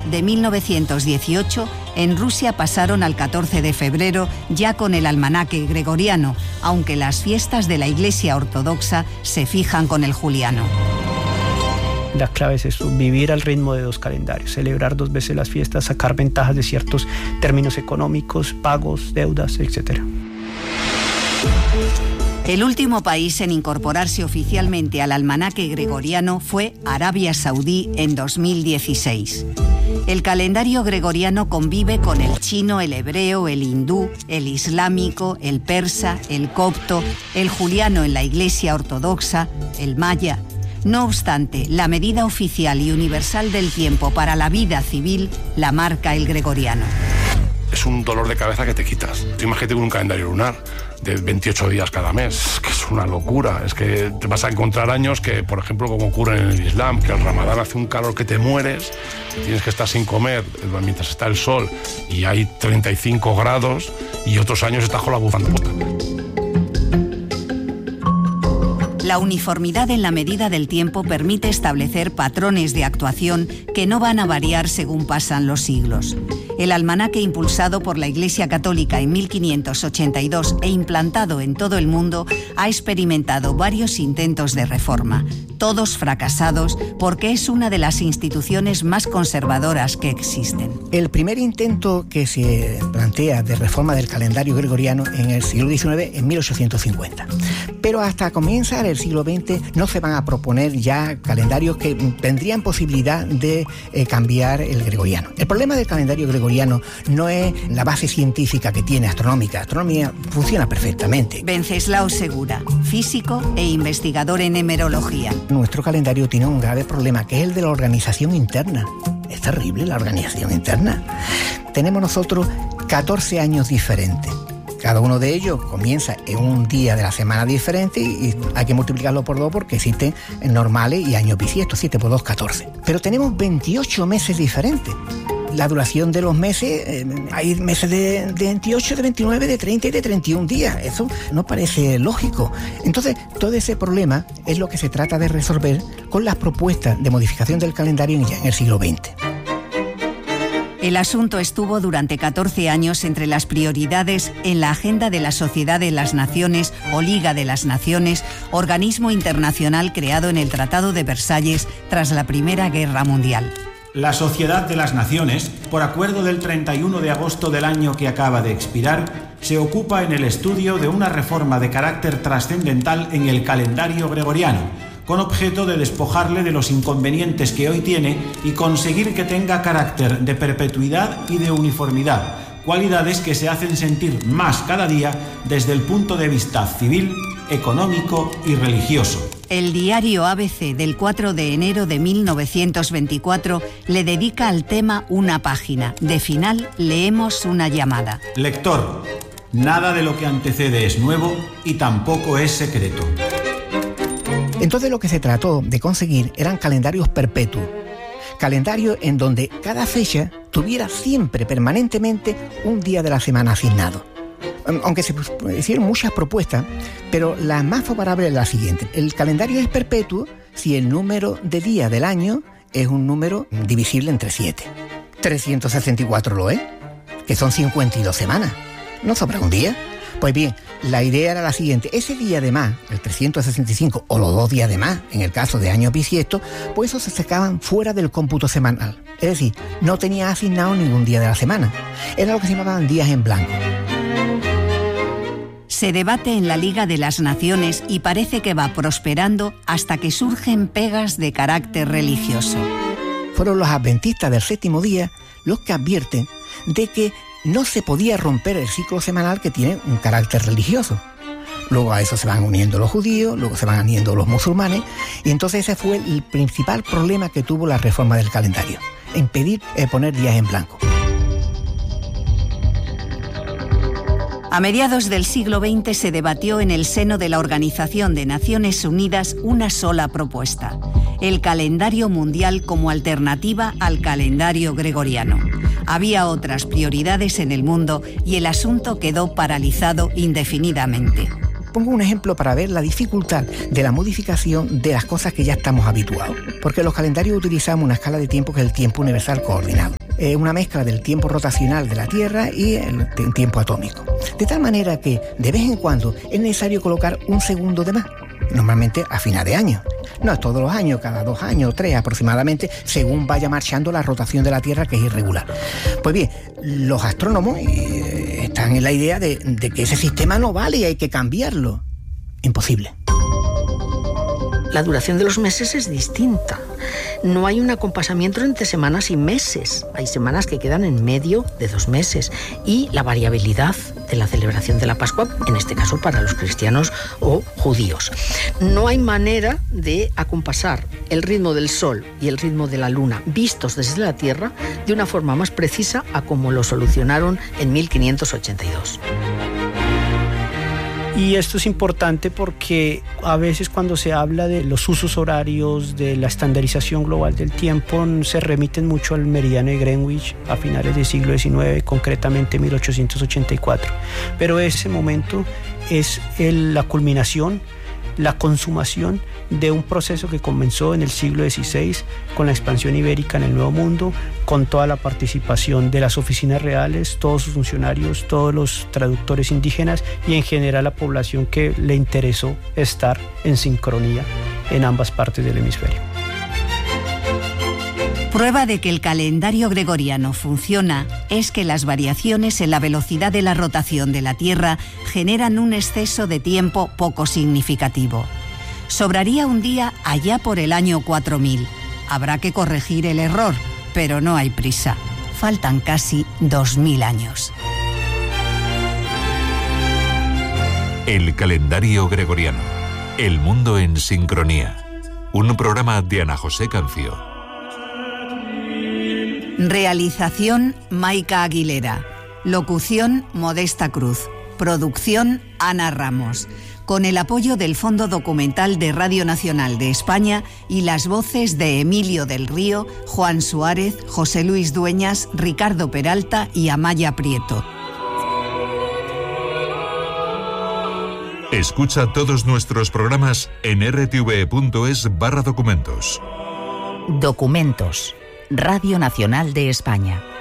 de 1918, en Rusia pasaron al 14 de febrero ya con el almanaque gregoriano, aunque las fiestas de la Iglesia Ortodoxa se fijan con el juliano. La clave es eso, vivir al ritmo de 2 calendarios, celebrar 2 veces las fiestas, sacar ventajas de ciertos términos económicos, pagos, deudas, etc. El último país en incorporarse oficialmente al almanaque gregoriano fue Arabia Saudí en 2016. El calendario gregoriano convive con el chino, el hebreo, el hindú, el islámico, el persa, el copto, el juliano en la Iglesia Ortodoxa, el maya. No obstante, la medida oficial y universal del tiempo para la vida civil la marca el gregoriano. Es un dolor de cabeza que te quitas. Tú imagínate un calendario lunar de 28 días cada mes, que es una locura. Es que te vas a encontrar años que, por ejemplo, como ocurre en el Islam, que el Ramadán hace un calor que te mueres, tienes que estar sin comer mientras está el sol y hay 35 grados, y otros años estás con la bufanda puesta. La uniformidad en la medida del tiempo permite establecer patrones de actuación que no van a variar según pasan los siglos. El almanaque, impulsado por la Iglesia Católica en 1582 e implantado en todo el mundo, ha experimentado varios intentos de reforma, todos fracasados porque es una de las instituciones más conservadoras que existen. El primer intento que se plantea de reforma del calendario gregoriano en el siglo XIX, en 1850. Pero hasta comenzar el siglo XX no se van a proponer ya calendarios que tendrían posibilidad de cambiar el gregoriano. El problema del calendario gregoriano no es la base científica que tiene astronómica. Astronomía funciona perfectamente. Venceslao Segura, físico e investigador en hemerología. Nuestro calendario tiene un grave problema, que es el de la organización interna. Es terrible la organización interna. Tenemos nosotros 14 años diferentes. Cada uno de ellos comienza en un día de la semana diferente y hay que multiplicarlo por 2 porque existen normales y años bisiestos. 7 por 2, 14. Pero tenemos 28 meses diferentes. La duración de los meses, hay meses de 28, de 29, de 30 y de 31 días. Eso no parece lógico. Entonces, todo ese problema es lo que se trata de resolver con las propuestas de modificación del calendario ya en el siglo XX. El asunto estuvo durante 14 años entre las prioridades en la agenda de la Sociedad de las Naciones o Liga de las Naciones, organismo internacional creado en el Tratado de Versalles tras la Primera Guerra Mundial. La Sociedad de las Naciones, por acuerdo del 31 de agosto del año que acaba de expirar, se ocupa en el estudio de una reforma de carácter trascendental en el calendario gregoriano, con objeto de despojarle de los inconvenientes que hoy tiene y conseguir que tenga carácter de perpetuidad y de uniformidad, cualidades que se hacen sentir más cada día desde el punto de vista civil, económico y religioso. El diario ABC del 4 de enero de 1924 le dedica al tema una página. De final leemos una llamada. Lector, nada de lo que antecede es nuevo y tampoco es secreto. Entonces lo que se trató de conseguir eran calendarios perpetuos. Calendarios en donde cada fecha tuviera siempre, permanentemente, un día de la semana asignado. Aunque se hicieron muchas propuestas, pero la más favorable es la siguiente. El calendario es perpetuo si el número de días del año es un número divisible entre 7. 364 lo es, que son 52 semanas. ¿No sobra un día? Pues bien, la idea era la siguiente. Ese día de más, el 365, o los 2 días de más, en el caso de años bisiestos, pues esos se sacaban fuera del cómputo semanal. Es decir, no tenía asignado ningún día de la semana. Era lo que se llamaban días en blanco. Se debate en la Liga de las Naciones y parece que va prosperando hasta que surgen pegas de carácter religioso. Fueron los adventistas del séptimo día los que advierten de que no se podía romper el ciclo semanal que tiene un carácter religioso. Luego a eso se van uniendo los judíos, luego se van uniendo los musulmanes, y entonces ese fue el principal problema que tuvo la reforma del calendario, impedir poner días en blanco. A mediados del siglo XX se debatió en el seno de la Organización de Naciones Unidas una sola propuesta: el calendario mundial como alternativa al calendario gregoriano. Había otras prioridades en el mundo y el asunto quedó paralizado indefinidamente. Pongo un ejemplo para ver la dificultad de la modificación de las cosas que ya estamos habituados. Porque en los calendarios utilizamos una escala de tiempo que es el tiempo universal coordinado. una mezcla del tiempo rotacional de la Tierra y el tiempo atómico. De tal manera que de vez en cuando es necesario colocar un segundo de más, normalmente a final de año. No es todos los años, cada 2 años, 3 aproximadamente, según vaya marchando la rotación de la Tierra, que es irregular. Pues bien, los astrónomos están en la idea de que ese sistema no vale y hay que cambiarlo. Imposible. La duración de los meses es distinta. No hay un acompasamiento entre semanas y meses. Hay semanas que quedan en medio de 2 meses. Y la variabilidad de la celebración de la Pascua, en este caso para los cristianos o judíos. No hay manera de acompasar el ritmo del Sol y el ritmo de la Luna vistos desde la Tierra de una forma más precisa a como lo solucionaron en 1582. Y esto es importante porque a veces cuando se habla de los usos horarios, de la estandarización global del tiempo, se remiten mucho al meridiano de Greenwich a finales del siglo XIX, concretamente 1884. Pero ese momento es la culminación, la consumación de un proceso que comenzó en el siglo XVI con la expansión ibérica en el Nuevo Mundo, con toda la participación de las oficinas reales, todos sus funcionarios, todos los traductores indígenas y en general la población que le interesó estar en sincronía en ambas partes del hemisferio. Prueba de que el calendario gregoriano funciona es que las variaciones en la velocidad de la rotación de la Tierra generan un exceso de tiempo poco significativo. Sobraría un día allá por el año 4000. Habrá que corregir el error, pero no hay prisa. Faltan casi 2000 años. El calendario gregoriano. El mundo en sincronía. Un programa de Ana José Cancio. Realización: Maica Aguilera. Locución: Modesta Cruz. Producción: Ana Ramos. Con el apoyo del Fondo Documental de Radio Nacional de España y las voces de Emilio del Río, Juan Suárez, José Luis Dueñas, Ricardo Peralta y Amaya Prieto. Escucha todos nuestros programas en rtve.es/documentos. Documentos. Radio Nacional de España.